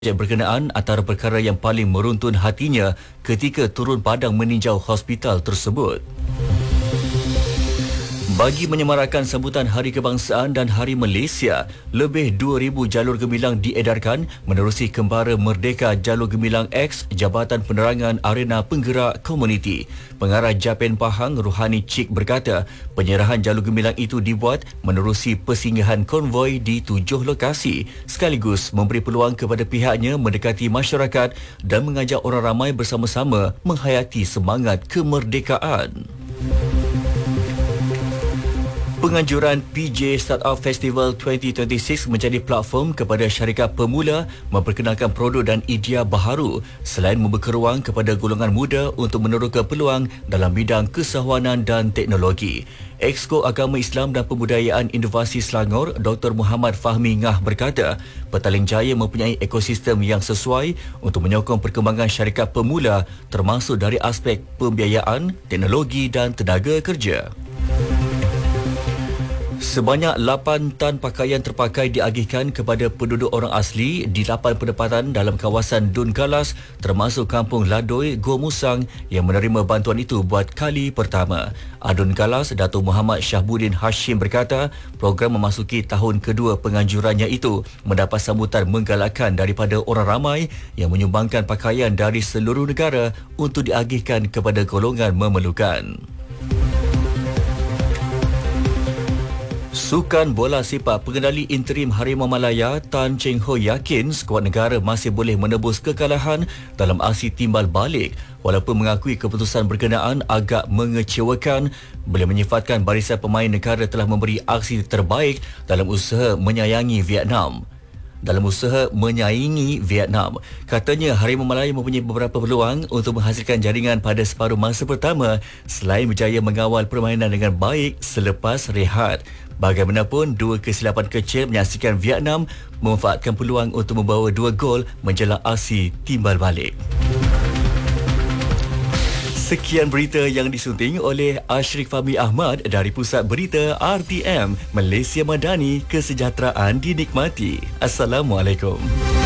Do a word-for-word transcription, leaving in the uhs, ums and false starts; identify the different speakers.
Speaker 1: berkenaan antara perkara yang paling meruntun hatinya ketika turun padang meninjau hospital tersebut. Bagi menyemarakkan sambutan Hari Kebangsaan dan Hari Malaysia, lebih dua ribu jalur gemilang diedarkan menerusi Kembara Merdeka Jalur Gemilang X Jabatan Penerangan Arena Penggerak Komuniti. Pengarah Japan Pahang, Ruhani Cik berkata, penyerahan jalur gemilang itu dibuat menerusi persinggahan konvoi di tujuh lokasi, sekaligus memberi peluang kepada pihaknya mendekati masyarakat dan mengajak orang ramai bersama-sama menghayati semangat kemerdekaan. Penganjuran P J Startup Festival dua ribu dua puluh enam menjadi platform kepada syarikat pemula memperkenalkan produk dan idea baharu selain membuka ruang kepada golongan muda untuk meneroka peluang dalam bidang kesahawanan dan teknologi. Exco Agama Islam dan Pembudayaan Inovasi Selangor, Doktor Muhammad Fahmi Ngah berkata, Petaling Jaya mempunyai ekosistem yang sesuai untuk menyokong perkembangan syarikat pemula termasuk dari aspek pembiayaan, teknologi dan tenaga kerja. Sebanyak lapan tan pakaian terpakai diagihkan kepada penduduk orang asli di lapan pendapatan dalam kawasan Dun Galas termasuk Kampung Ladoi, Go Musang yang menerima bantuan itu buat kali pertama. Adun Galas, Datuk Muhammad Syahbudin Hashim berkata, program memasuki tahun kedua penganjurannya itu mendapat sambutan menggalakkan daripada orang ramai yang menyumbangkan pakaian dari seluruh negara untuk diagihkan kepada golongan memerlukan. Sukan bola sepak pengendali interim Harimau Malaya Tan Cheng Ho yakin skuad negara masih boleh menebus kekalahan dalam aksi timbal balik walaupun mengakui keputusan berkenaan agak mengecewakan. Beliau menyifatkan barisan pemain negara telah memberi aksi terbaik dalam usaha menyayangi Vietnam. Dalam usaha menyaingi Vietnam. Katanya Harimau Malaya mempunyai beberapa peluang untuk menghasilkan jaringan pada separuh masa pertama selain berjaya mengawal permainan dengan baik selepas rehat. Bagaimanapun, dua kesilapan kecil menyaksikan Vietnam memanfaatkan peluang untuk membawa dua gol menjelang aksi timbal balik. Sekian berita yang disunting oleh Ashrik Fahmi Ahmad dari Pusat Berita R T M Malaysia Madani. Kesejahteraan dinikmati. Assalamualaikum.